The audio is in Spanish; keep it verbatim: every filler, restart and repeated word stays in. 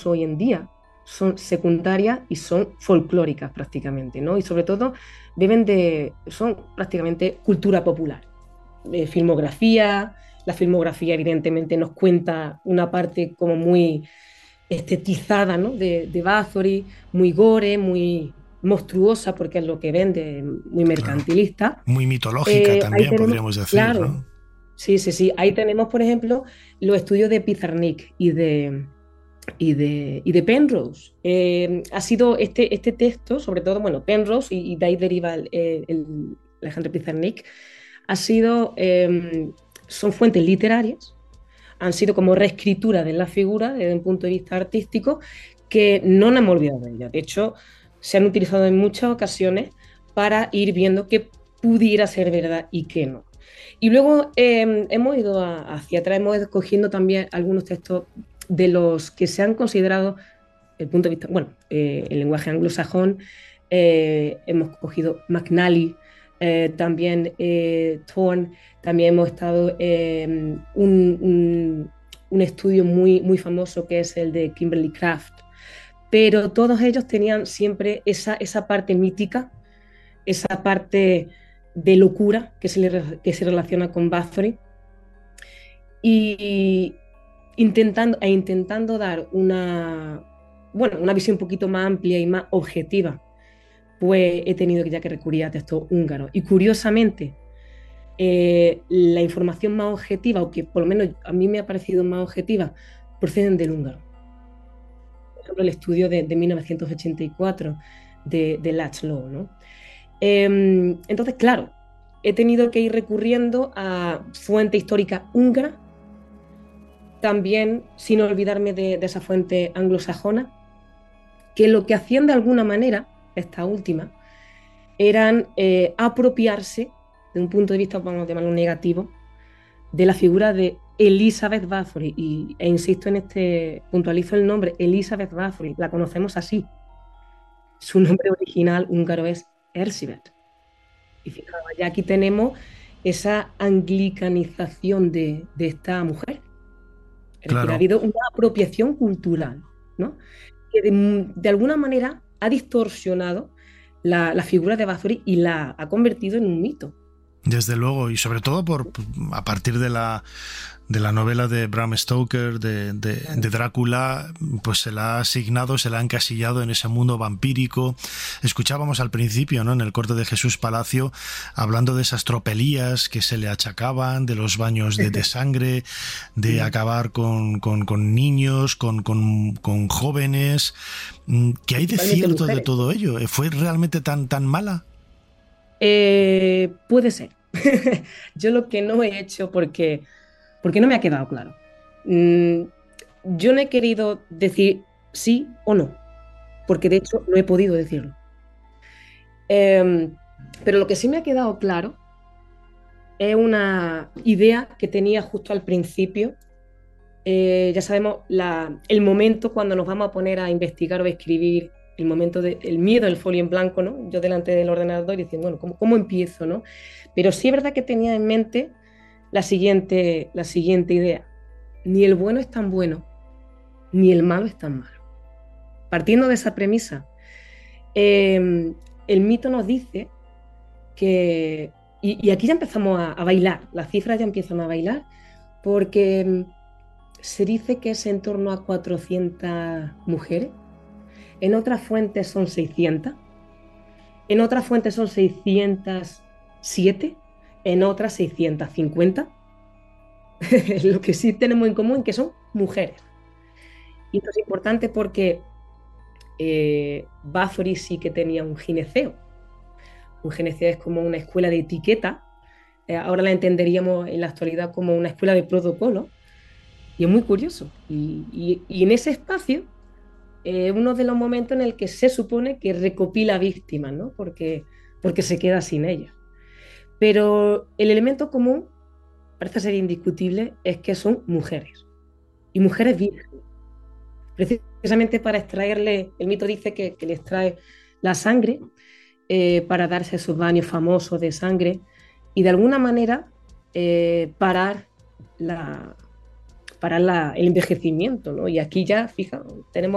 incluso hoy en día son secundarias y son folclóricas prácticamente, ¿no? Y sobre todo beben de, son prácticamente cultura popular. Eh, filmografía, la filmografía evidentemente nos cuenta una parte como muy estetizada, ¿no? de, de Bathory, muy gore, muy monstruosa porque es lo que vende, muy Claro. mercantilista. Muy mitológica Eh, ahí también, tenemos, podríamos decir, claro, ¿no? sí, sí, sí, ahí tenemos, por ejemplo, los estudios de Pizarnik y de, y de, y de Penrose. Eh, ha sido este, este texto, sobre todo, bueno, Penrose y, y de ahí deriva el, el Alejandro Pizarnik, ha sido, eh, son fuentes literarias, han sido como reescritura de la figura desde un punto de vista artístico que no nos hemos olvidado de ella. De hecho, se han utilizado en muchas ocasiones para ir viendo qué pudiera ser verdad y qué no. Y luego eh, hemos ido a, hacia atrás, hemos ido cogiendo también algunos textos de los que se han considerado, el punto de vista, bueno, eh, el lenguaje anglosajón, eh, hemos cogido McNally, eh, también eh, Thorne, también hemos estado en eh, un, un, un, estudio muy, muy famoso que es el de Kimberly Craft, pero todos ellos tenían siempre esa, esa parte mítica, esa parte de locura que se, le, que se relaciona con Bathory y intentando, e intentando dar una, bueno, una visión un poquito más amplia y más objetiva, pues he tenido ya que recurrir a textos húngaros. Y curiosamente, eh, la información más objetiva, o que por lo menos a mí me ha parecido más objetiva, proceden del húngaro. Por ejemplo, el estudio de, de mil novecientos ochenta y cuatro de, de Laszlo, ¿no? Eh, entonces, claro, he tenido que ir recurriendo a fuente histórica húngara, también sin olvidarme de, de esa fuente anglosajona, que lo que hacían de alguna manera, esta última, eran eh, apropiarse, de un punto de vista, vamos a llamarlo negativo, de la figura de Elizabeth Bathory. Y, e insisto en este, puntualizo el nombre, Elizabeth Bathory, la conocemos así. Su nombre original húngaro es Erzsébet. Y fijaos, ya aquí tenemos esa anglicanización de, de esta mujer. Es decir, ha Claro. habido una apropiación cultural, ¿no? Que de, de alguna manera ha distorsionado la, la figura de Bathory y la ha convertido en un mito. Desde luego, y sobre todo por a partir de la de la novela de Bram Stoker, de, de, de Drácula, pues se la ha asignado, se la ha encasillado en ese mundo vampírico. Escuchábamos al principio, ¿no?, en el corte de Jesús Palacio, hablando de esas tropelías que se le achacaban, de los baños de, de sangre, de acabar con, con, con niños, con, con, con jóvenes. ¿Qué hay de cierto de todo ello? ¿Fue realmente tan, tan mala? Eh, puede ser. Yo lo que no he hecho porque, porque no me ha quedado claro. Mm, yo no he querido decir sí o no, porque de hecho no he podido decirlo. Eh, pero lo que sí me ha quedado claro es una idea que tenía justo al principio. Eh, ya sabemos la, el momento cuando nos vamos a poner a investigar o a escribir, el momento del miedo, el folio en blanco, ¿no? Yo delante del ordenador y diciendo, bueno, ¿cómo, cómo empiezo, no? Pero sí es verdad que tenía en mente la siguiente, la siguiente idea. Ni el bueno es tan bueno, ni el malo es tan malo. Partiendo de esa premisa, eh, el mito nos dice que, y, y aquí ya empezamos a, a bailar, las cifras ya empiezan a bailar, porque se dice que es en torno a cuatrocientas mujeres, en otras fuentes son seiscientas, en otras fuentes son seiscientos siete, en otras seiscientos cincuenta. Lo que sí tenemos en común es que son mujeres. Y esto es importante porque eh, Bathory sí que tenía un gineceo. Un gineceo es como una escuela de etiqueta. Eh, ahora la entenderíamos en la actualidad como una escuela de protocolo. Y es muy curioso. Y, y, y en ese espacio es eh, uno de los momentos en el que se supone que recopila víctimas, ¿no? Porque, porque se queda sin ellas. Pero el elemento común, parece ser indiscutible, es que son mujeres. Y mujeres vírgenes. Precisamente para extraerle, el mito dice que, que le extrae la sangre eh, para darse esos baños famosos de sangre y de alguna manera eh, parar, la, parar la, el envejecimiento, ¿no? Y aquí ya, fija, tenemos